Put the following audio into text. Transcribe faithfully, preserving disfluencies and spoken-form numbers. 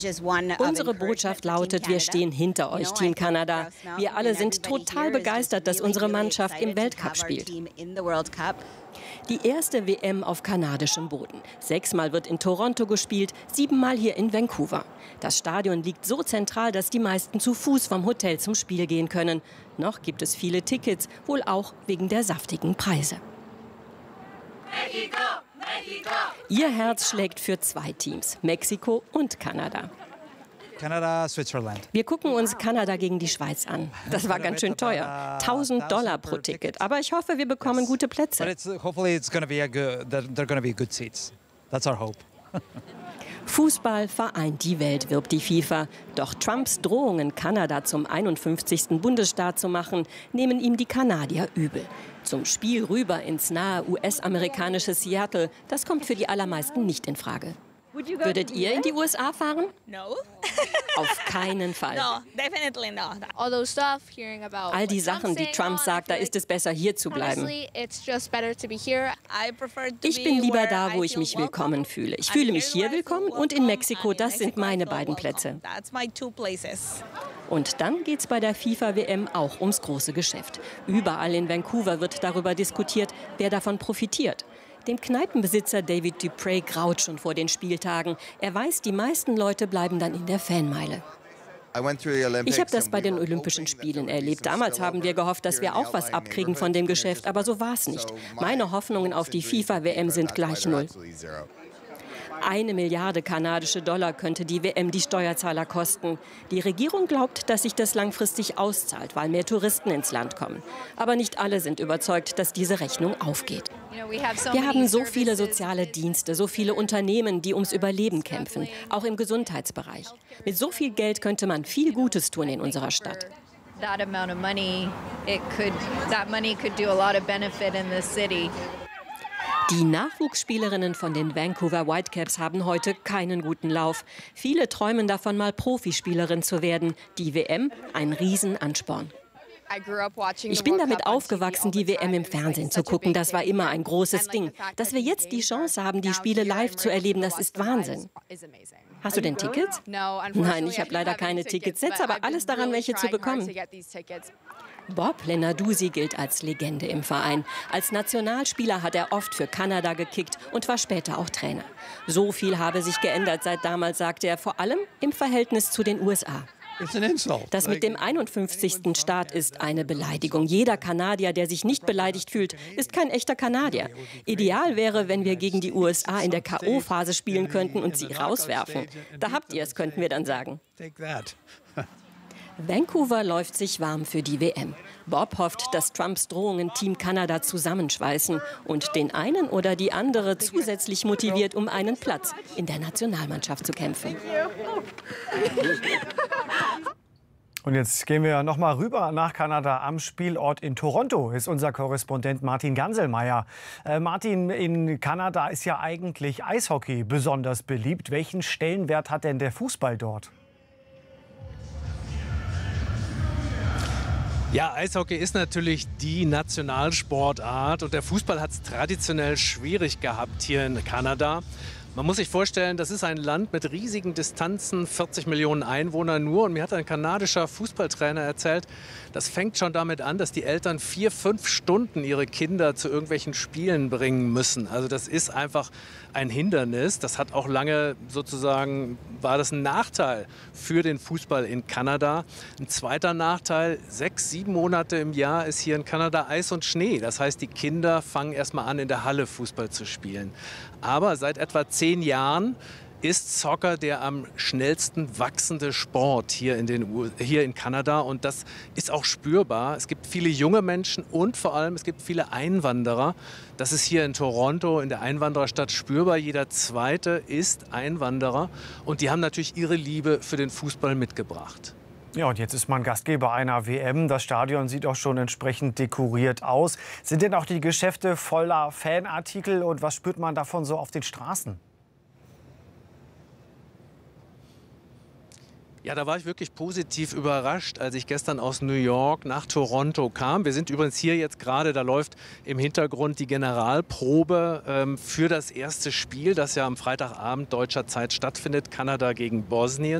Unsere Botschaft lautet, wir stehen hinter euch, Team Kanada. Wir alle sind total begeistert, dass unsere Mannschaft im Weltcup spielt. Die erste W M auf kanadischem Boden. Sechsmal wird in Toronto gespielt, siebenmal hier in Vancouver. Das Stadion liegt so zentral, dass die meisten zu Fuß vom Hotel zum Spiel gehen können. Noch gibt es viele Tickets, wohl auch wegen der saftigen Preise. Mexico, Mexico. Ihr Herz schlägt für zwei Teams, Mexiko und Kanada. Kanada, Switzerland. Wir gucken uns Kanada gegen die Schweiz an. Das war ganz schön teuer. tausend Dollar pro Ticket. Aber ich hoffe, wir bekommen gute Plätze. Fußball vereint die Welt, wirbt die FIFA. Doch Trumps Drohungen, Kanada zum einundfünfzigsten Bundesstaat zu machen, nehmen ihm die Kanadier übel. Zum Spiel rüber ins nahe U S-amerikanische Seattle, das kommt für die allermeisten nicht in Frage. Würdet ihr in die U S A fahren? No. Auf keinen Fall. No, definitely not. All die Sachen, die Trump sagt, da ist es besser, hier zu bleiben. Ich bin lieber da, wo ich mich willkommen fühle. Ich fühle mich hier willkommen und in Mexiko, das sind meine beiden Plätze. Und dann geht's bei der FIFA W M auch ums große Geschäft. Überall in Vancouver wird darüber diskutiert, wer davon profitiert. Dem Kneipenbesitzer David Duprey graut schon vor den Spieltagen. Er weiß, die meisten Leute bleiben dann in der Fanmeile. Ich habe das bei den Olympischen Spielen erlebt. Damals haben wir gehofft, dass wir auch was abkriegen von dem Geschäft, aber so war es nicht. Meine Hoffnungen auf die FIFA W M sind gleich null. Eine Milliarde kanadische Dollar könnte die W M die Steuerzahler kosten. Die Regierung glaubt, dass sich das langfristig auszahlt, weil mehr Touristen ins Land kommen. Aber nicht alle sind überzeugt, dass diese Rechnung aufgeht. Wir haben so viele soziale Dienste, so viele Unternehmen, die ums Überleben kämpfen, auch im Gesundheitsbereich. Mit so viel Geld könnte man viel Gutes tun in unserer Stadt. Die Nachwuchsspielerinnen von den Vancouver Whitecaps haben heute keinen guten Lauf. Viele träumen davon, mal Profispielerin zu werden. Die W M ein Riesenansporn. Ich bin damit aufgewachsen, die W M im Fernsehen zu gucken. Das war immer ein großes Ding. Dass wir jetzt die Chance haben, die Spiele live zu erleben, das ist Wahnsinn. Hast du denn Tickets? Nein, ich habe leider keine Tickets. Setze aber alles daran, welche zu bekommen. Bob Lenarduzzi gilt als Legende im Verein. Als Nationalspieler hat er oft für Kanada gekickt und war später auch Trainer. So viel habe sich geändert seit damals, sagte er, vor allem im Verhältnis zu den U S A. Das mit dem einundfünfzigsten Staat ist eine Beleidigung. Jeder Kanadier, der sich nicht beleidigt fühlt, ist kein echter Kanadier. Ideal wäre, wenn wir gegen die U S A in der K O-Phase spielen könnten und sie rauswerfen. Da habt ihr es, könnten wir dann sagen. Vancouver läuft sich warm für die W M. Bob hofft, dass Trumps Drohungen Team Kanada zusammenschweißen und den einen oder die andere zusätzlich motiviert, um einen Platz in der Nationalmannschaft zu kämpfen. Und jetzt gehen wir noch mal rüber nach Kanada. Am Spielort in Toronto ist unser Korrespondent Martin Ganselmeier. Äh, Martin, in Kanada ist ja eigentlich Eishockey besonders beliebt. Welchen Stellenwert hat denn der Fußball dort? Ja, Eishockey ist natürlich die Nationalsportart und der Fußball hat es traditionell schwierig gehabt hier in Kanada. Man muss sich vorstellen, das ist ein Land mit riesigen Distanzen, vierzig Millionen Einwohner nur. Und mir hat ein kanadischer Fußballtrainer erzählt, das fängt schon damit an, dass die Eltern vier, fünf Stunden ihre Kinder zu irgendwelchen Spielen bringen müssen. Also das ist einfach ein Hindernis. Das hat auch lange sozusagen, war das ein Nachteil für den Fußball in Kanada. Ein zweiter Nachteil, sechs, sieben Monate im Jahr ist hier in Kanada Eis und Schnee. Das heißt, die Kinder fangen erst mal an, in der Halle Fußball zu spielen. Aber seit etwa zehn Jahren ist Soccer der am schnellsten wachsende Sport hier in, den U hier in Kanada. Und das ist auch spürbar. Es gibt viele junge Menschen und vor allem es gibt viele Einwanderer. Das ist hier in Toronto, in der Einwandererstadt, spürbar. Jeder Zweite ist Einwanderer. Und die haben natürlich ihre Liebe für den Fußball mitgebracht. Ja, und jetzt ist man Gastgeber einer W M. Das Stadion sieht auch schon entsprechend dekoriert aus. Sind denn auch die Geschäfte voller Fanartikel und was spürt man davon so auf den Straßen? Ja, da war ich wirklich positiv überrascht, als ich gestern aus New York nach Toronto kam. Wir sind übrigens hier jetzt gerade, da läuft im Hintergrund die Generalprobe ähm, für das erste Spiel, das ja am Freitagabend deutscher Zeit stattfindet, Kanada gegen Bosnien.